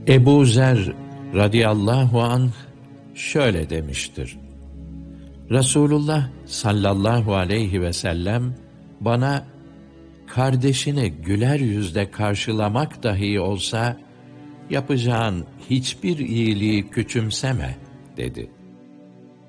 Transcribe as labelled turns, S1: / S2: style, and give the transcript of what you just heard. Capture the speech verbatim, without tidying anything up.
S1: Ebu Zer radıyallahu anh şöyle demiştir: Resulullah sallallahu aleyhi ve sellem bana, kardeşini güler yüzle karşılamak dahi olsa yapacağın hiçbir iyiliği küçümseme dedi.